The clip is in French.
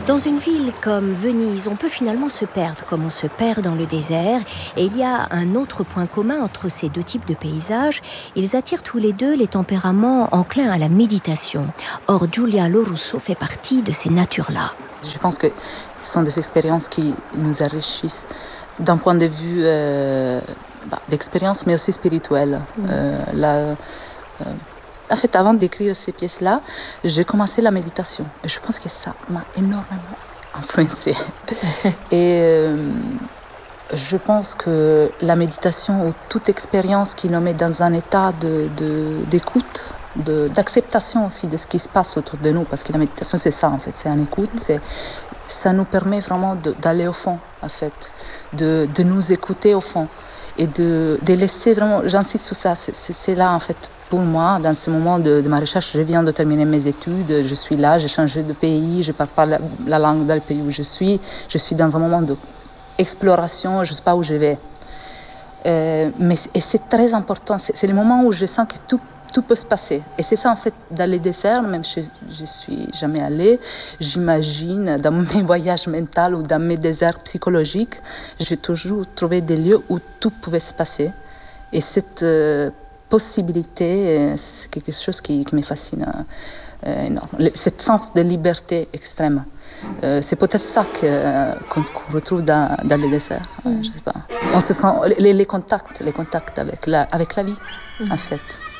Dans une ville comme Venise, on peut finalement se perdre comme on se perd dans le désert. Et il y a un autre point commun entre ces deux types de paysages. Ils attirent tous les deux les tempéraments enclins à la méditation. Or, Giulia Lorusso fait partie de ces natures-là. Je pense que ce sont des expériences qui nous enrichissent d'un point de vue d'expérience, mais aussi spirituel. En fait, avant d'écrire ces pièces-là, j'ai commencé la méditation. Et je pense que ça m'a énormément influencée. Et je pense que la méditation ou toute expérience qui nous met dans un état d'écoute, d'acceptation aussi de ce qui se passe autour de nous, parce que la méditation, c'est ça, en fait. C'est une écoute, ça nous permet vraiment d'aller au fond, en fait, de nous écouter au fond. Et de laisser vraiment, j'insiste sur ça, c'est là en fait pour moi, dans ce moment de ma recherche, je viens de terminer mes études, je suis là, j'ai changé de pays, je ne parle pas la langue dans le pays où je suis dans un moment d'exploration, je ne sais pas où je vais. Et c'est très important, c'est le moment où je sens que tout peut se passer. Et c'est ça, en fait, dans les déserts, même si je ne suis jamais allée, j'imagine, dans mes voyages mentaux ou dans mes déserts psychologiques, j'ai toujours trouvé des lieux où tout pouvait se passer. Et cette possibilité, c'est quelque chose qui me fascine énormément. Cet sens de liberté extrême. C'est peut-être ça qu'on retrouve dans les déserts. Je ne sais pas. On se sent les contacts avec la vie, en fait.